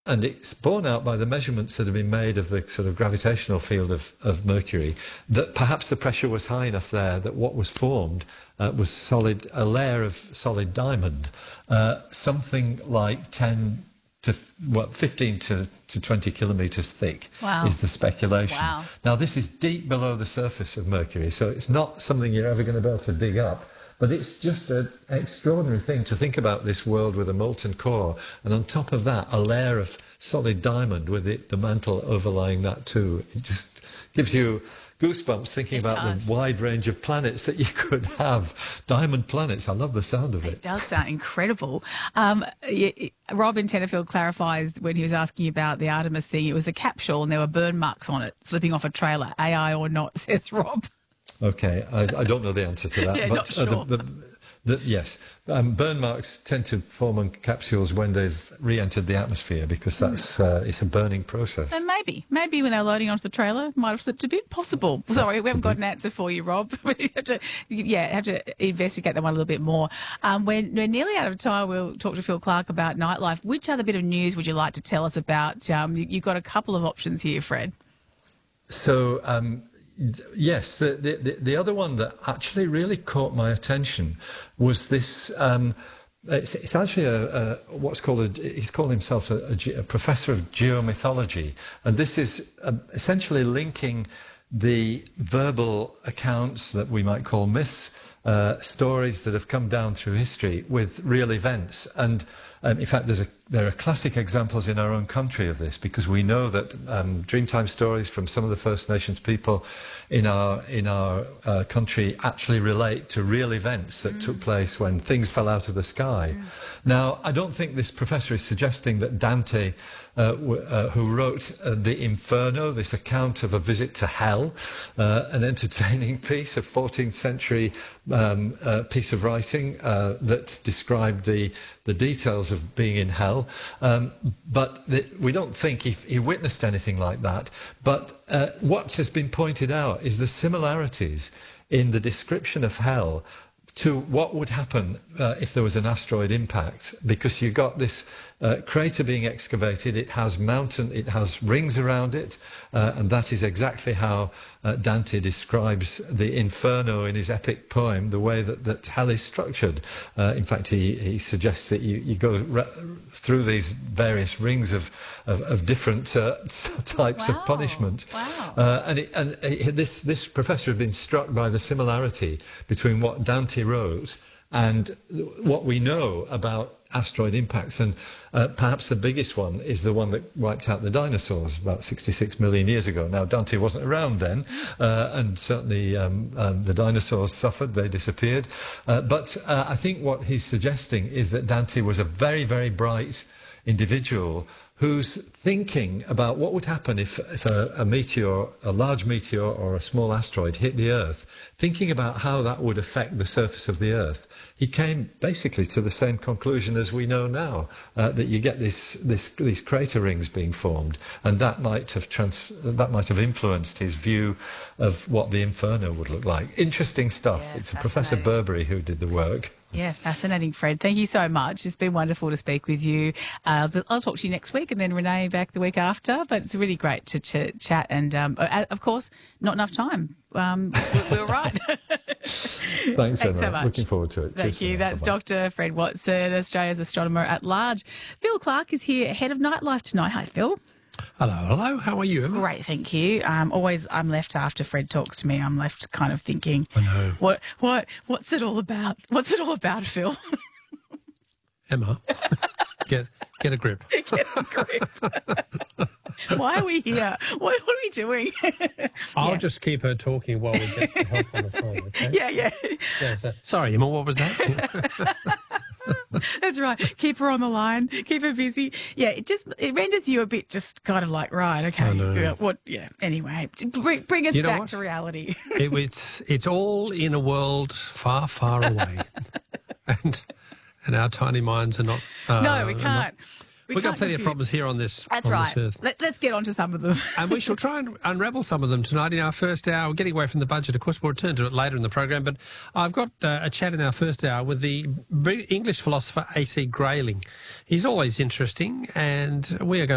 And it's borne out by the measurements that have been made of the sort of gravitational field of Mercury, that perhaps the pressure was high enough there that what was formed was solid, a layer of solid diamond, something like 15 to 20 kilometres thick. Wow. Is the speculation. Wow. Now, this is deep below the surface of Mercury, so it's not something you're ever going to be able to dig up. But it's just an extraordinary thing to think about this world with a molten core, and on top of that, a layer of solid diamond with the mantle overlying that too. It just gives you goosebumps thinking about the wide range of planets that you could have. Diamond planets, I love the sound of it. It does sound incredible. Rob in Tenterfield clarifies when he was asking about the Artemis thing, it was a capsule and there were burn marks on it, slipping off a trailer. AI or not, says Rob. Okay, I don't know the answer to that. Yeah, but not sure. Yes, burn marks tend to form on capsules when they've re-entered the atmosphere because that's it's a burning process. And maybe when they're loading onto the trailer, might have slipped a bit. Possible. Sorry, we haven't got an answer for you, Rob. We have to investigate that one a little bit more. We're nearly out of time. We'll talk to Phil Clark about nightlife. Which other bit of news would you like to tell us about? You've got a couple of options here, Fred. So. Yes, the other one that actually really caught my attention was this. It's actually what's called he's called himself a professor of geomythology, and this is essentially linking the verbal accounts that we might call myths, stories that have come down through history with real events. And in fact, there are classic examples in our own country of this, because we know that Dreamtime stories from some of the First Nations people in our country actually relate to real events that took place when things fell out of the sky. Now, I don't think this professor is suggesting that Dante, who wrote the Inferno, this account of a visit to hell, an entertaining piece, a 14th century piece of writing that described the details of being in hell. But we don't think he witnessed anything like that. But what has been pointed out is the similarities in the description of hell to what would happen if there was an asteroid impact, because you've got this crater being excavated. It has rings around it, and that is exactly how Dante describes the Inferno in his epic poem, the way that hell is structured. In fact, he suggests that you go through these various rings of different types of punishment. Wow. This professor had been struck by the similarity between what Dante wrote and what we know about asteroid impacts, and perhaps the biggest one is the one that wiped out the dinosaurs about 66 million years ago. Now, Dante wasn't around then, and certainly the dinosaurs suffered, they disappeared. But I think what he's suggesting is that Dante was a very, very bright individual who's thinking about what would happen if a meteor, a large meteor or a small asteroid hit the Earth, thinking about how that would affect the surface of the Earth. He came basically to the same conclusion as we know now, that you get these crater rings being formed, and that might have influenced his view of what the Inferno would look like. Interesting stuff. Yeah, it's Professor Burberry who did the work. Yeah, fascinating, Fred. Thank you so much. It's been wonderful to speak with you. I'll talk to you next week, and then Renee back the week after. But it's really great to chat. And, of course, not enough time. We were right. Thanks so much. Looking forward to it. Thank you. That's Bye-bye. Dr. Fred Watson, Australia's astronomer at large. Phil Clark is here, head of Nightlife tonight. Hi, Phil. Hello. How are you, Emma? Great, thank you. I'm left after Fred talks to me. I'm left kind of thinking, I know. What's it all about? What's it all about, Phil? Emma, get a grip. Get a grip. Why are we here? What are we doing? I'll just keep her talking while we get the help on the phone, okay? Yeah. Sorry, Emma, what was that? That's right. Keep her on the line. Keep her busy. Yeah, it renders you a bit just kind of like, right, okay. I know. Anyway, bring us back to reality. It's all in a world far, far away. and our tiny minds are not... no, we can't. We've got plenty of problems here on this That's on right. this earth. Let's get on to some of them. And we shall try and unravel some of them tonight in our first hour. We're getting away from the budget. Of course, we'll return to it later in the program. But I've got a chat in our first hour with the English philosopher A.C. Grayling. He's always interesting, and we are going